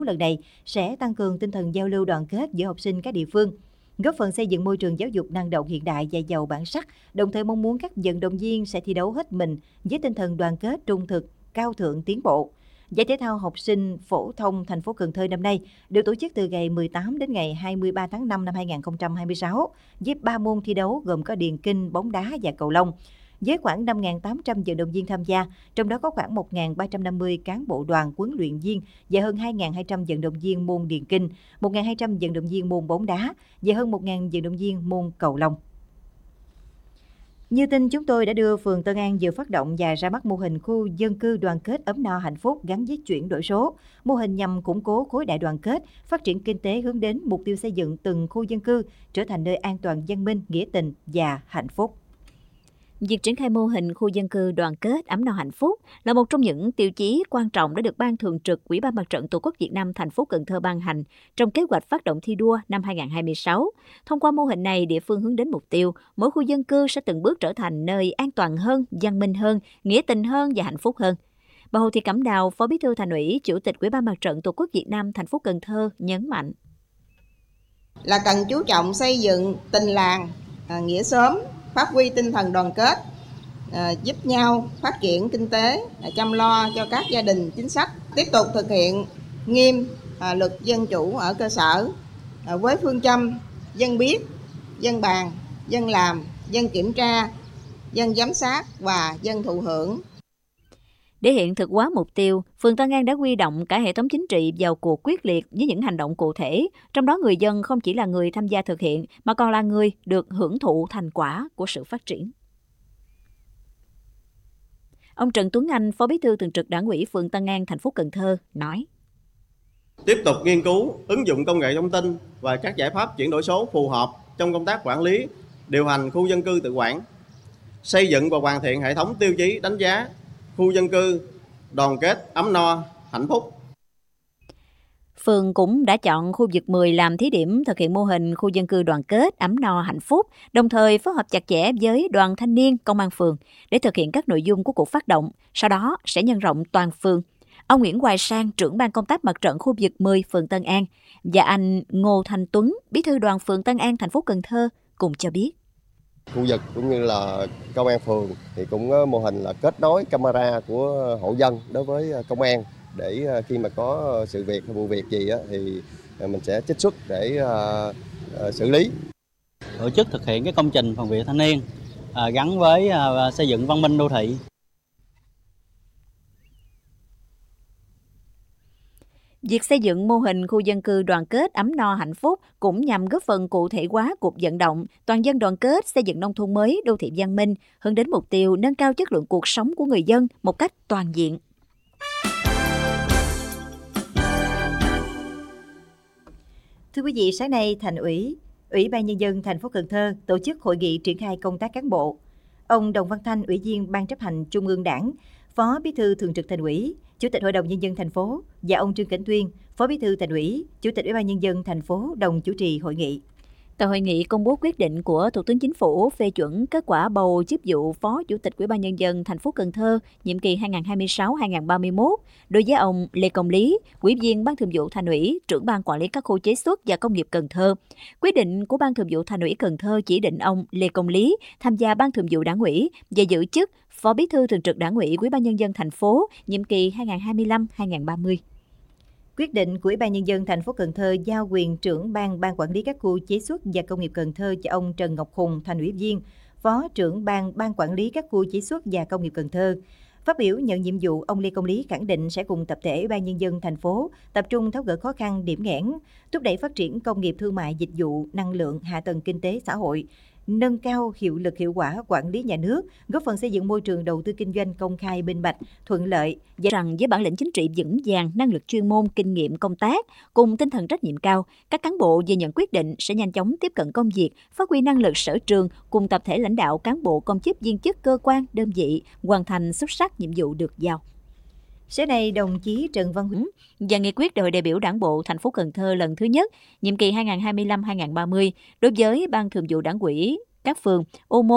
lần này sẽ tăng cường tinh thần giao lưu đoàn kết giữa học sinh các địa phương, góp phần xây dựng môi trường giáo dục năng động hiện đại và giàu bản sắc, đồng thời mong muốn các vận động viên sẽ thi đấu hết mình với tinh thần đoàn kết trung thực, cao thượng tiến bộ. Giải thể thao học sinh phổ thông thành phố Cần Thơ năm nay được tổ chức từ ngày 18 đến ngày 23 tháng 5 năm 2026 với 3 môn thi đấu gồm có điền kinh, bóng đá và cầu lông. Với khoảng 5.800 vận động viên tham gia, trong đó có khoảng 1.350 cán bộ đoàn huấn luyện viên và hơn 2.200 vận động viên môn điền kinh, 1.200 vận động viên môn bóng đá và hơn 1.000 vận động viên môn cầu lông. Như tin chúng tôi đã đưa, phường Tân An vừa phát động và ra mắt mô hình khu dân cư đoàn kết ấm no hạnh phúc gắn với chuyển đổi số. Mô hình nhằm củng cố khối đại đoàn kết, phát triển kinh tế hướng đến mục tiêu xây dựng từng khu dân cư trở thành nơi an toàn, văn minh, nghĩa tình và hạnh phúc. Việc triển khai mô hình khu dân cư đoàn kết ấm no hạnh phúc là một trong những tiêu chí quan trọng đã được Ban Thường trực Ủy ban Mặt trận Tổ quốc Việt Nam thành phố Cần Thơ ban hành trong kế hoạch phát động thi đua năm 2026. Thông qua mô hình này, địa phương hướng đến mục tiêu mỗi khu dân cư sẽ từng bước trở thành nơi an toàn hơn, văn minh hơn, nghĩa tình hơn và hạnh phúc hơn. Bà Hồ Thị Cẩm Đào, Phó Bí thư Thành ủy, Chủ tịch Ủy ban Mặt trận Tổ quốc Việt Nam thành phố Cần Thơ nhấn mạnh là cần chú trọng xây dựng tình làng, nghĩa xóm, phát huy tinh thần đoàn kết, giúp nhau phát triển kinh tế, chăm lo cho các gia đình chính sách, tiếp tục thực hiện nghiêm luật dân chủ ở cơ sở với phương châm dân biết, dân bàn, dân làm, dân kiểm tra, dân giám sát và dân thụ hưởng. Để hiện thực hóa mục tiêu, phường Tân An đã huy động cả hệ thống chính trị vào cuộc quyết liệt với những hành động cụ thể, trong đó người dân không chỉ là người tham gia thực hiện mà còn là người được hưởng thụ thành quả của sự phát triển. Ông Trần Tuấn Anh, Phó Bí thư Thường trực Đảng ủy phường Tân An, thành phố Cần Thơ nói: Tiếp tục nghiên cứu, ứng dụng công nghệ thông tin và các giải pháp chuyển đổi số phù hợp trong công tác quản lý, điều hành khu dân cư tự quản, xây dựng và hoàn thiện hệ thống tiêu chí đánh giá khu dân cư đoàn kết ấm no hạnh phúc. Phường cũng đã chọn khu vực 10 làm thí điểm thực hiện mô hình khu dân cư đoàn kết ấm no hạnh phúc, đồng thời phối hợp chặt chẽ với đoàn thanh niên, công an phường để thực hiện các nội dung của cuộc phát động, sau đó sẽ nhân rộng toàn phường. Ông Nguyễn Hoài Sang, trưởng ban công tác mặt trận khu vực 10 phường Tân An và anh Ngô Thanh Tuấn, bí thư đoàn phường Tân An thành phố Cần Thơ cùng cho biết. Khu vực cũng như là công an phường thì cũng mô hình là kết nối camera của hộ dân đối với công an để khi mà có sự việc hay vụ việc gì thì mình sẽ trích xuất để xử lý. Tổ chức thực hiện cái công trình phòng vệ thanh niên gắn với xây dựng văn minh đô thị. Việc xây dựng mô hình khu dân cư đoàn kết ấm no hạnh phúc cũng nhằm góp phần cụ thể hóa cuộc vận động toàn dân đoàn kết xây dựng nông thôn mới, đô thị văn minh, hướng đến mục tiêu nâng cao chất lượng cuộc sống của người dân một cách toàn diện. Thưa quý vị, sáng nay Thành ủy, Ủy ban Nhân dân thành phố Cần Thơ tổ chức hội nghị triển khai công tác cán bộ. Ông Đồng Văn Thanh, Ủy viên Ban chấp hành Trung ương Đảng, Phó Bí thư Thường trực Thành ủy, Chủ tịch Hội đồng Nhân dân thành phố và ông Trương Cảnh Tuyên, Phó Bí thư Thành ủy, Chủ tịch Ủy ban Nhân dân thành phố đồng chủ trì hội nghị. Tại hội nghị công bố quyết định của Thủ tướng Chính phủ phê chuẩn kết quả bầu chức vụ Phó Chủ tịch Ủy ban Nhân dân thành phố Cần Thơ nhiệm kỳ 2026-2031 đối với ông Lê Công Lý, Ủy viên Ban Thường vụ Thành ủy, trưởng Ban Quản lý các khu chế xuất và công nghiệp Cần Thơ. Quyết định của Ban Thường vụ Thành ủy Cần Thơ chỉ định ông Lê Công Lý tham gia Ban Thường vụ Đảng ủy và giữ chức Phó Bí thư Thường trực Đảng ủy Ủy ban Nhân dân thành phố nhiệm kỳ 2025-2030. Quyết định của Ủy ban Nhân dân thành phố Cần Thơ giao quyền trưởng ban quản lý các khu chế xuất và công nghiệp Cần Thơ cho ông Trần Ngọc Hùng, Thành ủy viên, Phó trưởng ban quản lý các khu chế xuất và công nghiệp Cần Thơ. Phát biểu nhận nhiệm vụ, ông Lê Công Lý khẳng định sẽ cùng tập thể Ủy ban Nhân dân thành phố tập trung tháo gỡ khó khăn, điểm nghẽn, thúc đẩy phát triển công nghiệp, thương mại, dịch vụ, năng lượng, hạ tầng kinh tế xã hội, nâng cao hiệu lực hiệu quả quản lý nhà nước, góp phần xây dựng môi trường đầu tư kinh doanh công khai, minh bạch, thuận lợi. Và rằng với bản lĩnh chính trị vững vàng, năng lực chuyên môn, kinh nghiệm công tác cùng tinh thần trách nhiệm cao, các cán bộ vừa nhận quyết định sẽ nhanh chóng tiếp cận công việc, phát huy năng lực sở trường cùng tập thể lãnh đạo cán bộ công chức viên chức cơ quan đơn vị hoàn thành xuất sắc nhiệm vụ được giao. Sáng nay, đồng chí Trần Văn Huấn và nghị quyết Đại hội đại biểu Đảng bộ thành phố Cần Thơ lần thứ nhất, nhiệm kỳ 2025-2030 đối với Ban Thường vụ Đảng ủy các phường Ô Môn,